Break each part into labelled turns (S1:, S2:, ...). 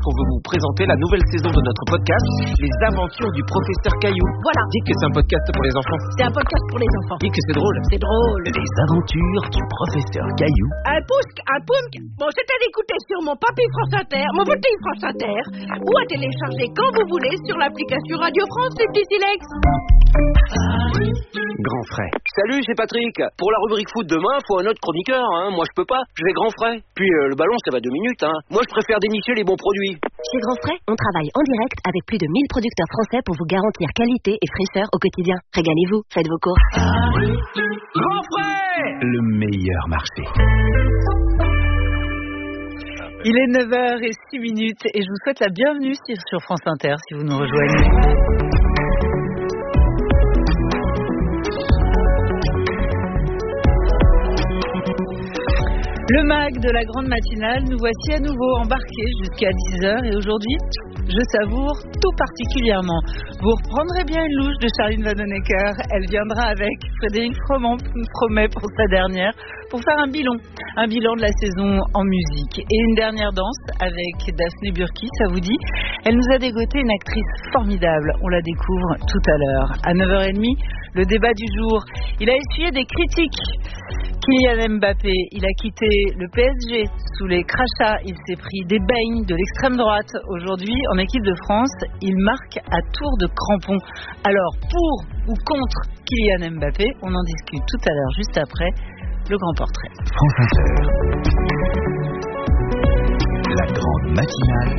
S1: qu'on veut vous présenter la nouvelle saison de notre podcast, Les Aventures du Professeur Caillou.
S2: Voilà.
S1: Dites que c'est un podcast pour les enfants.
S2: C'est un podcast pour les enfants.
S1: Dites que c'est drôle.
S2: C'est drôle.
S3: Les Aventures du Professeur Caillou.
S2: Un pousque. Bon, c'est à écouter sur mon papier France Inter, mon petit France Inter, ou à télécharger quand vous voulez sur l'application Radio France, les petits silex.
S1: Grand frais.
S4: Salut, c'est Patrick. Pour la rubrique foot demain, faut un autre chroniqueur, hein. Moi, je peux pas. Je vais grand frais. Puis, le ballon, ça va 2 minutes, hein. Moi, je préfère dénicher les bons produits.
S5: Chez Grand Frais, on travaille en direct avec plus de 1000 producteurs français pour vous garantir qualité et fraîcheur au quotidien. Régalez-vous, faites vos courses.
S4: Grand frais!
S3: Le meilleur marché.
S6: Il est 9h06 et je vous souhaite la bienvenue sur France Inter si vous nous rejoignez. Le MAG de la grande matinale, nous voici à nouveau embarqués jusqu'à 10h et aujourd'hui, je savoure tout particulièrement. Vous reprendrez bien une louche de Charline Vanhoenacker, elle viendra avec Frédéric Froment, promet pour sa dernière, pour faire un bilan de la saison en musique. Et une dernière danse avec Daphné Burki, ça vous dit? Elle nous a dégoté une actrice formidable, on la découvre tout à l'heure. À 9h30, le débat du jour, il a essuyé des critiques. Kylian Mbappé, il a quitté le PSG sous les crachats, il s'est pris des beignes de l'extrême droite. Aujourd'hui, en équipe de France, il marque à tour de crampon. Alors, pour ou contre Kylian Mbappé, on en discute tout à l'heure, juste après le grand portrait.
S3: France Inter. La grande matinale.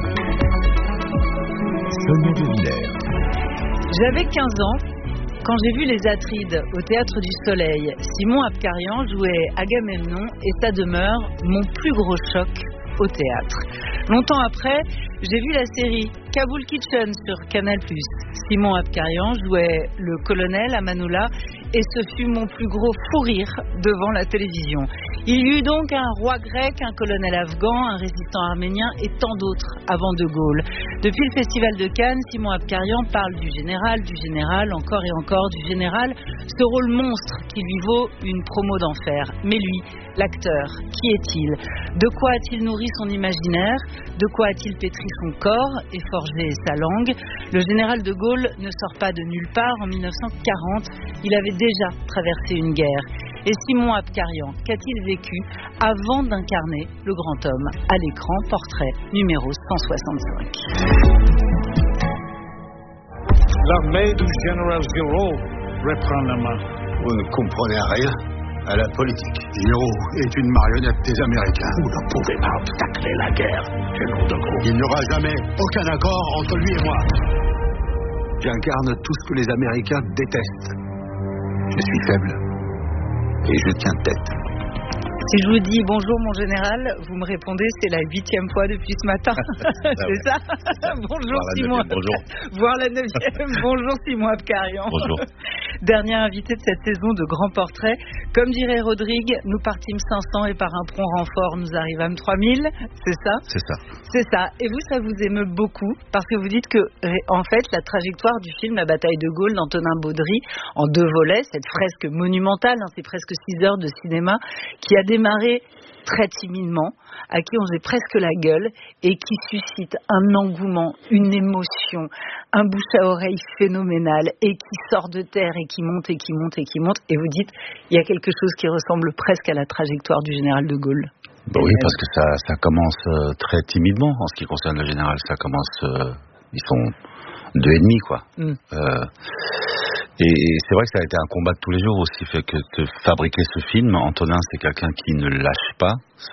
S3: Sonia De Villers.
S6: J'avais 15 ans. Quand j'ai vu les Atrides au Théâtre du Soleil, Simon Abkarian jouait Agamemnon et ça demeure mon plus gros choc au théâtre. Longtemps après, j'ai vu la série Kabul Kitchen sur Canal+. Simon Abkarian jouait le colonel Amanullah et ce fut mon plus gros fou rire devant la télévision. Il y eut donc un roi grec, un colonel afghan, un résistant arménien et tant d'autres avant De Gaulle. Depuis le Festival de Cannes, Simon Abkarian parle du général, encore et encore du général, ce rôle monstre qui lui vaut une promo d'enfer. Mais lui, l'acteur, qui est-il? De quoi a-t-il nourri son imaginaire? De quoi a-t-il pétri son corps et forgé sa langue? Le général de Gaulle ne sort pas de nulle part. En 1940, il avait déjà traversé une guerre. Et Simon Abkarian, qu'a-t-il vécu avant d'incarner le grand homme à l'écran? Portrait numéro 165.
S7: L'armée du général Giraud reprend la main.
S8: Vous ne comprenez rien à la politique. Giraud est une marionnette des Américains.
S7: Vous ne pouvez pas obstacler la guerre, général de Gaulle.
S8: Il n'y aura jamais aucun accord entre lui et moi. J'incarne tout ce que les Américains détestent. Je suis faible et je tiens tête.
S6: Si je vous dis bonjour mon général, vous me répondez c'est la 8e fois depuis ce matin. C'est ça? Bonjour Simon.
S3: Bonjour.
S6: Voir la 9e. Bonjour Simon Abkarian.
S3: Bonjour.
S6: Dernier invité de cette saison de Grand Portrait. Comme dirait Rodrigue, nous partîmes 500 et par un prompt renfort nous arrivâmes 3000. C'est ça?
S3: C'est ça.
S6: C'est ça. Et vous, ça vous émeut beaucoup parce que vous dites que, en fait, la trajectoire du film La bataille de Gaulle d'Antonin Baudry, en 2 volets, cette fresque monumentale, c'est presque 6 heures de cinéma, qui a démarré très timidement, à qui on faisait presque la gueule et qui suscite un engouement, une émotion, un bouche à oreille phénoménal et qui sort de terre et qui monte et qui monte et qui monte. Et vous dites, il y a quelque chose qui ressemble presque à la trajectoire du général de Gaulle.
S3: Ben oui, parce que ça commence très timidement en ce qui concerne le général. Ça commence, ils sont 2 ennemis, quoi. Et c'est vrai que ça a été un combat de tous les jours aussi, fait que fabriquer ce film. Antonin, c'est quelqu'un qui ne lâche pas,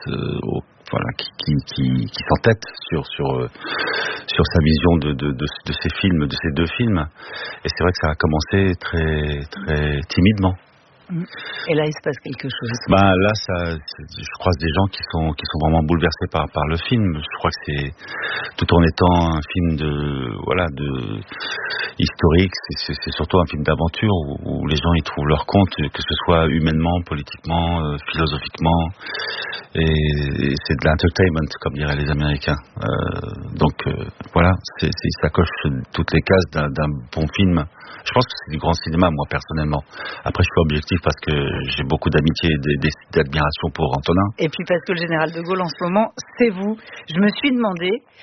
S3: qui s'entête sur sa vision de ces films, de ces 2 films. Et c'est vrai que ça a commencé très très timidement.
S6: Et là, il se passe quelque chose.
S3: Là, je croise des gens qui sont vraiment bouleversés par le film. Je crois que c'est, tout en étant un film de historique, c'est surtout un film d'aventure où les gens y trouvent leur compte, que ce soit humainement, politiquement, philosophiquement. Et c'est de l'entertainment, comme diraient les Américains. Ça coche toutes les cases d'un bon film. Je pense que c'est du grand cinéma, moi, personnellement. Après, je suis pas objectif parce que j'ai beaucoup d'amitié et d'admiration pour Antonin.
S6: Et puis parce que le général de Gaulle, en ce moment, c'est vous. Je me suis demandé,